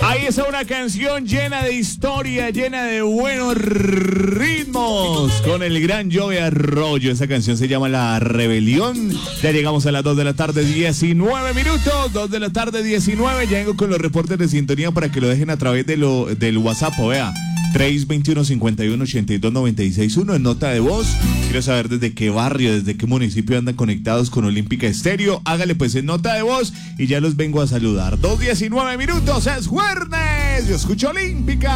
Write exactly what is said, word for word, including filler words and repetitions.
Ahí está una canción llena de historia, llena de buenos ritmos, con el gran Joey Arroyo. Esa canción se llama La Rebelión. Ya llegamos a las dos de la tarde, diecinueve minutos. dos de la tarde, diecinueve. Ya vengo con los reportes de sintonía para que lo dejen a través de lo, del WhatsApp. Vea, tres veintiuno, cincuenta y uno, ochenta y dos, noventa y seis uno en nota de voz. Quiero saber desde qué barrio, desde qué municipio andan conectados con Olímpica Estéreo. Hágale pues en nota de voz y ya los vengo a saludar. dos diecinueve minutos, es jueves. Yo escucho Olímpica.